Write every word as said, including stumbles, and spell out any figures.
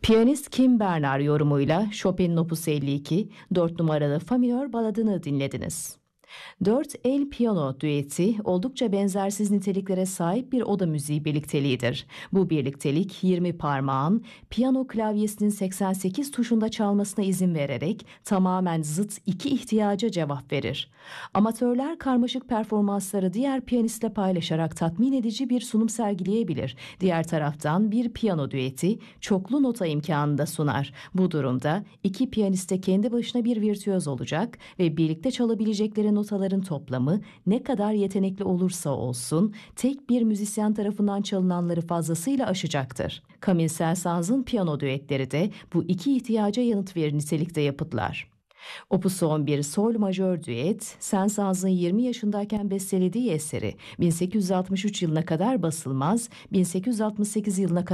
Piyanist Kim Bernard yorumuyla Chopin'in Opus elli iki, dört numaralı Fa minör baladını dinlediniz. Dört el piyano düeti oldukça benzersiz niteliklere sahip bir oda müziği birlikteliğidir. Bu birliktelik yirmi parmağın piyano klavyesinin seksen sekiz tuşunda çalmasına izin vererek tamamen zıt iki ihtiyaca cevap verir. Amatörler karmaşık performansları diğer piyanistle paylaşarak tatmin edici bir sunum sergileyebilir. Diğer taraftan bir piyano düeti çoklu nota imkanını da sunar. Bu durumda iki piyanist de kendi başına bir virtüöz olacak ve birlikte çalabilecekleri notaların toplamı ne kadar yetenekli olursa olsun tek bir müzisyen tarafından çalınanları fazlasıyla aşacaktır. Camille Saint-Saëns'ın piyano düetleri de bu iki ihtiyaca yanıt verir nitelikte yapıtlar. Opus on bir Sol majör düet, Saint-Saëns'ın yirmi yaşındayken bestelediği eseri bin sekiz yüz altmış üç yılına kadar basılmaz, bin sekiz yüz altmış sekiz yılına kadar